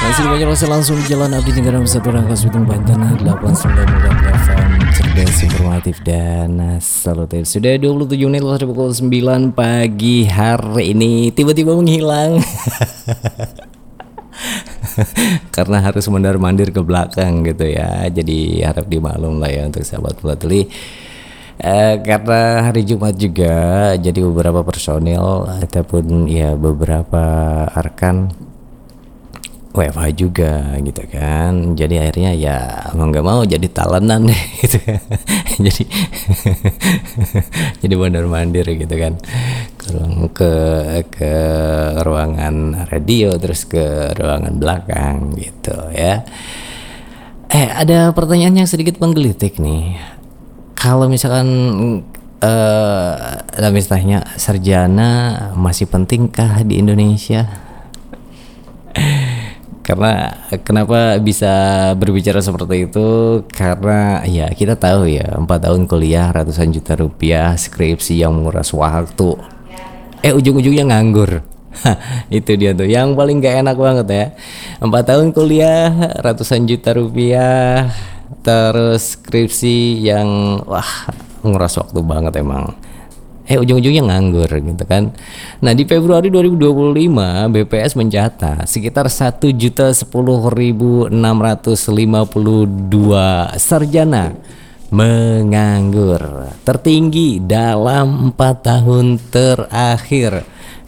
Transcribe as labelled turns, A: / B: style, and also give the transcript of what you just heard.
A: Masih banyak rasa langsung di Jalan Abdi Negara Satu Rangkas Bitung Banten 89 FM cerdas informatif dan salutip. Sudah 27 menit lewat pukul 9 pagi hari ini tiba-tiba menghilang. Karena harus mondar-mandir ke belakang gitu ya. Jadi harap dimaklum lah ya untuk sahabat Bola Tuli. Karena hari Jumat juga, jadi beberapa personil ataupun ya beberapa rekan WFH juga gitu kan, jadi akhirnya ya mau nggak mau jadi talenan gitu. jadi jadi mondar-mandir gitu kan, ke ruangan radio terus ke ruangan belakang gitu ya. Ada pertanyaan yang sedikit menggelitik nih. Kalau misalkan dalam istilahnya sarjana masih pentingkah di Indonesia? Karena kenapa bisa berbicara seperti itu? Karena ya kita tahu ya 4 tahun kuliah ratusan juta rupiah, skripsi yang menguras waktu, ujung-ujungnya nganggur. Itu dia tuh yang paling gak enak banget ya. 4 tahun kuliah ratusan juta rupiah, terus skripsi yang wah menguras waktu banget emang. Ujung-ujungnya nganggur gitu kan. Nah di Februari 2025 BPS mencatat sekitar 1.010.652 sarjana menganggur, tertinggi dalam 4 tahun terakhir.